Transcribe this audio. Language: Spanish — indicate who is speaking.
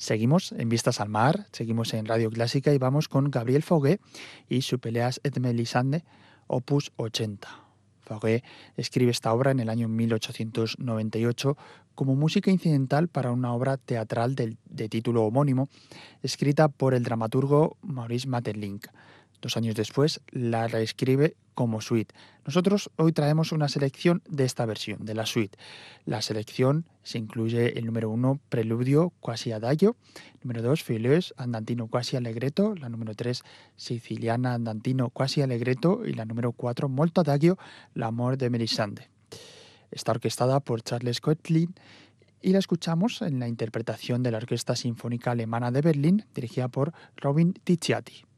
Speaker 1: Seguimos en Vistas al Mar, seguimos en Radio Clásica y vamos con Gabriel Fauré y su Peleas et Melisande, opus 80. Fauré escribe esta obra en el año 1898 como música incidental para una obra teatral de título homónimo, escrita por el dramaturgo Maurice Maeterlinck. 2 años después la reescribe como suite. Nosotros hoy traemos una selección de esta versión, de la suite. La selección se incluye el número 1, Preludio quasi adagio, número 2, Feuilleuse andantino quasi allegretto, la número 3, Siciliana andantino quasi allegretto y la número 4, Molto adagio, L'amor de Melisande. Está orquestada por Charles Koechlin y la escuchamos en la interpretación de la Orquesta Sinfónica Alemana de Berlín, dirigida por Robin Ticciati.